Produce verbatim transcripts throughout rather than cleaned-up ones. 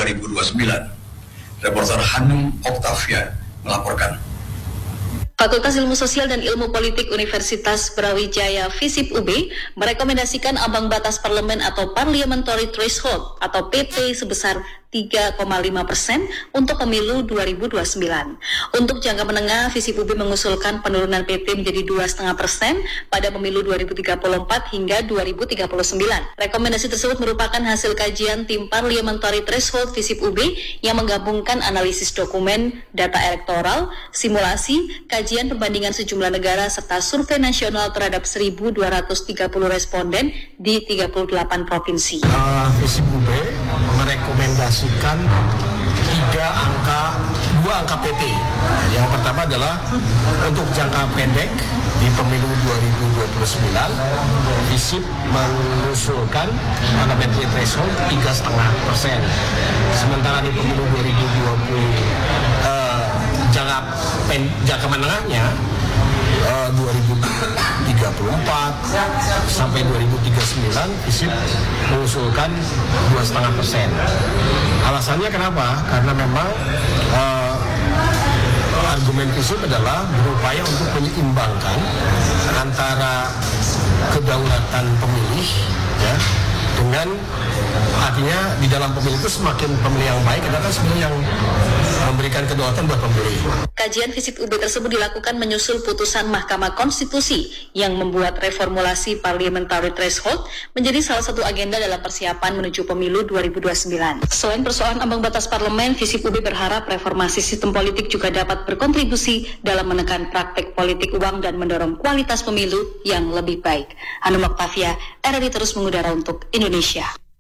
dua ribu dua puluh sembilan. Reporter Hanum Oktavia melaporkan. Fakultas Ilmu Sosial dan Ilmu Politik Universitas Brawijaya FISIP U B merekomendasikan ambang batas parlemen atau Parliamentary Threshold atau P T sebesar tiga koma lima persen untuk pemilu dua ribu dua puluh sembilan. Untuk jangka menengah, FISIP U B mengusulkan penurunan P T menjadi dua koma lima persen pada pemilu dua ribu tiga puluh empat hingga dua ribu tiga puluh sembilan. Rekomendasi tersebut merupakan hasil kajian tim Parliamentary Threshold FISIP U B yang menggabungkan analisis dokumen, data elektoral, simulasi, kajian perbandingan sejumlah negara serta survei nasional terhadap seribu dua ratus tiga puluh responden di tiga puluh delapan provinsi. Uh, FISIP U B merekomendasikan tiga angka, dua angka P T. Yang pertama adalah untuk jangka pendek di pemilu dua ribu dua puluh sembilan, FISIP mengusulkan parliamentary threshold tiga koma lima persen. Sementara di pemilu dua ribu dua puluh uh, jangka pen, jangka menengahnya uh, dua ribu tiga puluh empat sampai dua ribu tiga puluh sembilan, FISIP mengusulkan dua koma lima persen. Alasannya kenapa? Karena memang uh, argumen FISIP adalah berupaya untuk menyeimbangkan antara kedaulatan pemilih, ya, dengan artinya di dalam pemilih itu semakin pemilih yang baik adalah sebenarnya yang memberikan kedaulatan buat pemilih. Kajian FISIP U B tersebut dilakukan menyusul putusan Mahkamah Konstitusi yang membuat reformulasi Parliamentary Threshold menjadi salah satu agenda dalam persiapan menuju pemilu dua ribu dua puluh sembilan. Selain persoalan ambang batas parlemen, FISIP U B berharap reformasi sistem politik juga dapat berkontribusi dalam menekan praktek politik uang dan mendorong kualitas pemilu yang lebih baik. Hanum Oktavia, R R I terus mengudara untuk Indonesia.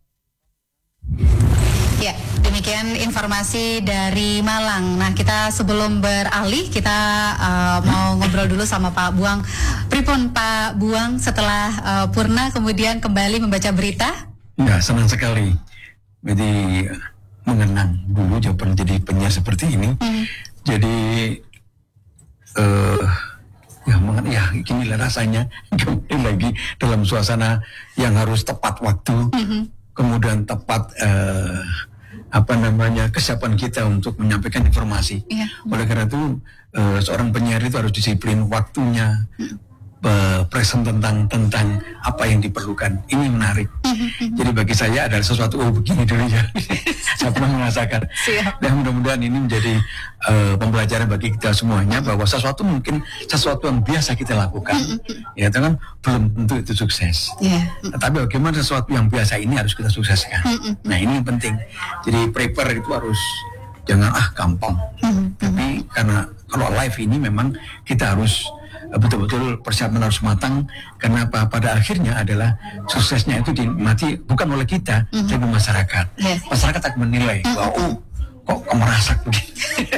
Ya, demikian informasi dari Malang. Nah, kita sebelum beralih, kita uh, mau ngobrol dulu sama Pak Buang. Pripun Pak Buang setelah uh, Purna kemudian kembali membaca berita? Ya, senang sekali. Jadi mengenang dulu jawaban jadi penyiar seperti ini. Hmm. Jadi, uh, ya, mengen- ya inilah rasanya kembali lagi dalam suasana yang harus tepat waktu. Hmm. Kemudian tepat uh, apa namanya kesiapan kita untuk menyampaikan informasi. Yeah. Oleh karena itu uh, seorang penyiar itu harus disiplin waktunya, mm. uh, present tentang tentang apa yang diperlukan. Ini menarik. Mm-hmm. Jadi bagi saya adalah sesuatu oh begini dulu ya. Saya pernah merasakan. Dan mudah-mudahan ini menjadi uh, pembelajaran bagi kita semuanya bahwa sesuatu mungkin sesuatu yang biasa kita lakukan, mm-hmm. ya kan belum tentu itu sukses. Yeah. Tapi bagaimana sesuatu yang biasa ini harus kita sukseskan. Mm-hmm. Nah ini yang penting. Jadi prepare itu harus jangan ah gampang. Mm-hmm. Tapi karena kalau live ini memang kita harus betul-betul persiapan harus matang. Karena apa? Pada akhirnya adalah suksesnya itu dimati bukan oleh kita, mm-hmm. tapi masyarakat. Yes. Masyarakat akan menilai mm-hmm. bahwa oh kok merasak begini.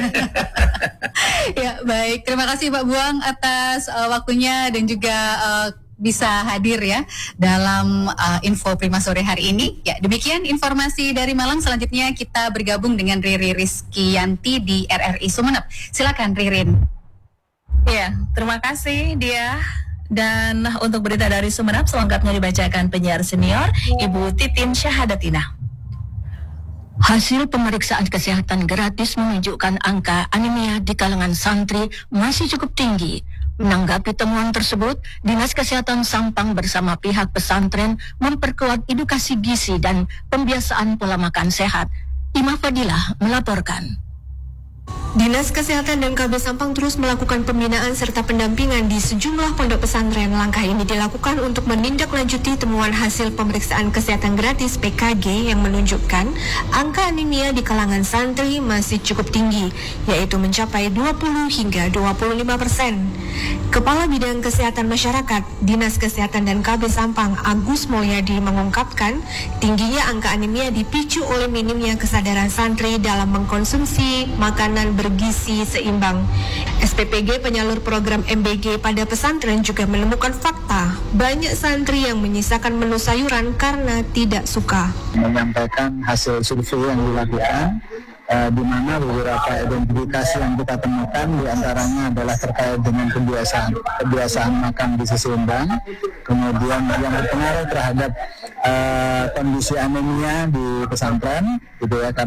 Ya baik, terima kasih Pak Buang atas uh, waktunya dan juga uh, bisa hadir ya dalam uh, info Prima sore hari ini. Ya demikian informasi dari Malang. Selanjutnya kita bergabung dengan Riri Rizkyanti di R R I Sumeneb. Silakan Ririn. Ya, terima kasih dia. Dan untuk berita dari Sumeneb selengkapnya dibacakan penyiar senior Ibu Titin Syahadatina. Hasil pemeriksaan kesehatan gratis menunjukkan angka anemia di kalangan santri masih cukup tinggi. Menanggapi temuan tersebut, Dinas Kesehatan Sampang bersama pihak pesantren memperkuat edukasi gizi dan pembiasaan pola makan sehat. Ima Fadilah melaporkan. Dinas Kesehatan dan K B Sampang terus melakukan pembinaan serta pendampingan di sejumlah pondok pesantren. Langkah ini dilakukan untuk menindaklanjuti temuan hasil pemeriksaan kesehatan gratis P K G yang menunjukkan angka anemia di kalangan santri masih cukup tinggi, yaitu mencapai dua puluh hingga dua puluh lima persen. Kepala Bidang Kesehatan Masyarakat Dinas Kesehatan dan K B Sampang Agus Mulyadi mengungkapkan tingginya angka anemia dipicu oleh minimnya kesadaran santri dalam mengkonsumsi makanan bergizi seimbang. S P P G penyalur program M B G pada pesantren juga menemukan fakta banyak santri yang menyisakan menu sayuran karena tidak suka. Menyampaikan hasil survei yang dilakukan, uh, di mana beberapa identifikasi yang kita temukan diantaranya adalah terkait dengan kebiasaan kebiasaan makan gizi seimbang, kemudian yang berpengaruh terhadap uh, kondisi anemia di pesantren, gitu ya.